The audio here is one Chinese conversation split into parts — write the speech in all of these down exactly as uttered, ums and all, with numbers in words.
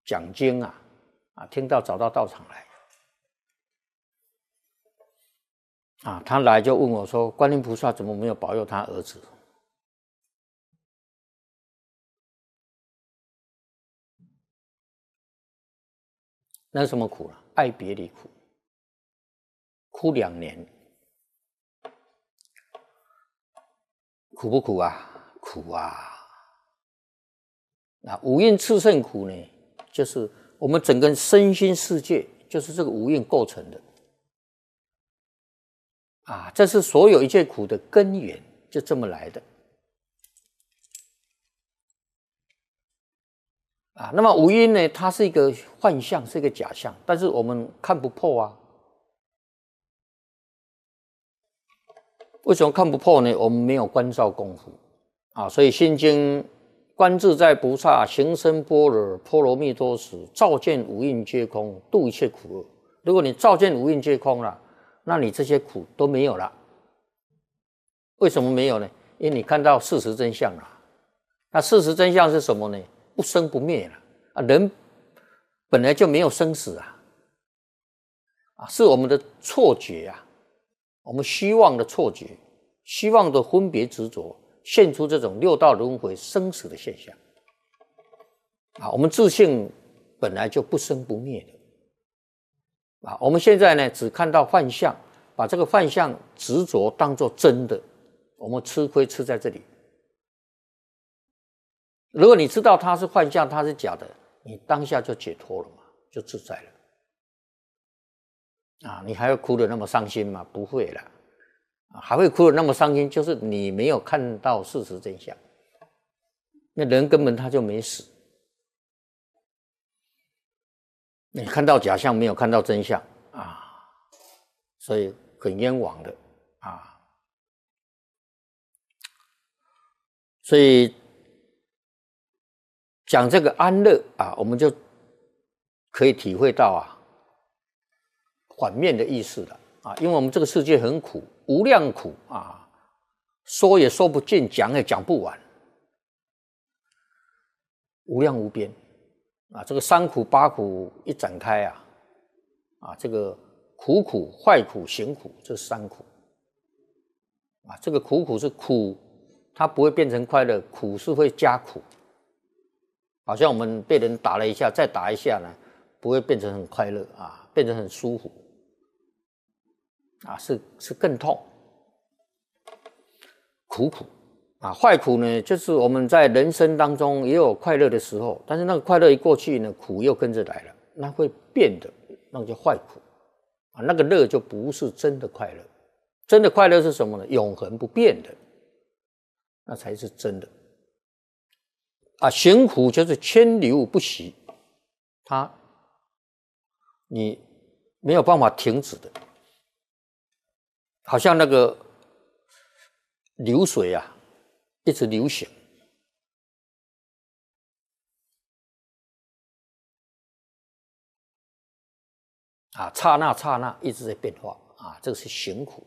讲经啊，啊，听到找到道场来，啊，他来就问我说：“观音菩萨怎么没有保佑他儿子？”那是什么苦啊？爱别离苦，哭两年，苦不苦啊？苦啊！啊，五蕴炽盛苦呢，就是我们整个身心世界，就是这个五蕴构成的。啊，这是所有一切苦的根源，就这么来的。啊，那么五蕴呢，它是一个幻象，是一个假象，但是我们看不破啊。为什么看不破呢？我们没有观照功夫啊，所以《心经》观自在菩萨行深般若波罗蜜多时，照见五蕴皆空，度一切苦厄。如果你照见五蕴皆空了，那你这些苦都没有了。为什么没有呢？因为你看到事实真相了。那事实真相是什么呢？不生不灭了啊！人本来就没有生死啊，啊，是我们的错觉啊，我们希望的错觉，希望的分别执着，现出这种六道轮回生死的现象啊。我们自性本来就不生不灭的啊，我们现在呢只看到幻象，把这个幻象执着当作真的，我们吃亏吃在这里。如果你知道它是幻象，它是假的，你当下就解脱了嘛，就自在了。啊，你还会哭得那么伤心吗？不会了。啊，还会哭得那么伤心，就是你没有看到事实真相。那人根本他就没死。你看到假象，没有看到真相啊，所以很冤枉的啊。所以讲这个安乐啊，我们就可以体会到啊反面的意思了啊，因为我们这个世界很苦，无量苦啊，说也说不尽，讲也讲不完，无量无边啊。这个三苦八苦一展开啊，啊，这个苦苦、坏苦、行苦，这三苦啊。这个苦苦是苦，它不会变成快乐，苦是会加苦。好像我们被人打了一下，再打一下呢，不会变成很快乐啊，变成很舒服啊，是是更痛。苦苦啊，坏苦呢，就是我们在人生当中也有快乐的时候，但是那个快乐一过去呢，苦又跟着来了，那会变的，那个叫坏苦啊，那个乐就不是真的快乐。真的快乐是什么呢？永恒不变的，那才是真的。啊，行苦就是千流不息，它你没有办法停止的，好像那个流水啊，一直流行啊，刹那刹那一直在变化啊，这个是行苦。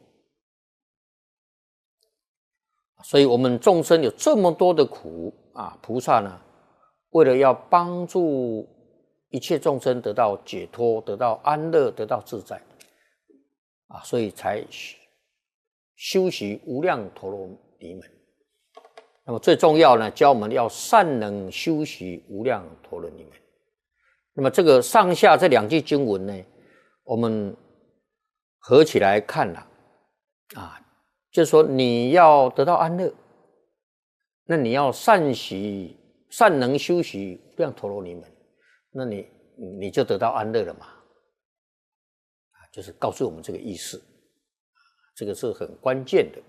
所以我们众生有这么多的苦啊，菩萨呢，为了要帮助一切众生得到解脱，得到安乐，得到自在啊，所以才修习无量陀罗尼门。那么最重要呢，教我们要善能修习无量陀罗尼门。那么这个上下这两句经文呢，我们合起来看了啊，就是说你要得到安乐，那你要善习善能修习无量陀罗尼门，那你你就得到安乐了嘛，就是告诉我们这个意思，这个是很关键的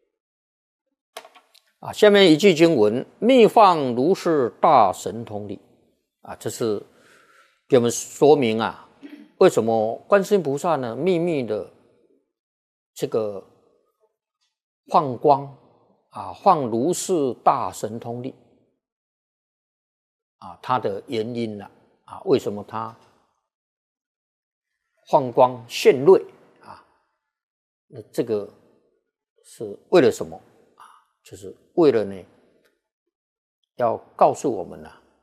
啊。下面一句经文：密放如是大神通力啊，这是给我们说明啊，为什么观世音菩萨呢秘密的这个放光啊，放如是大神通力啊，它的原因呢啊，为什么它放光现瑞啊？那这个是为了什么啊？就是为了呢，要告诉我们呢、啊，